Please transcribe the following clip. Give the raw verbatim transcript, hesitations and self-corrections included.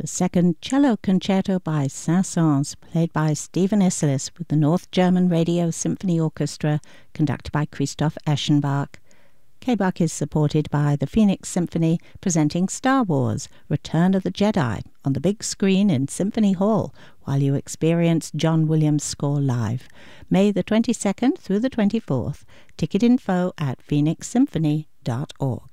The second, Cello Concerto by Saint-Saëns, played by Stephen Isserlis with the North German Radio Symphony Orchestra, conducted by Christoph Eschenbach. K-Bach is supported by the Phoenix Symphony, presenting Star Wars: Return of the Jedi on the big screen in Symphony Hall while you experience John Williams' score live. May the twenty-second through the twenty-fourth. Ticket info at phoenix symphony dot org.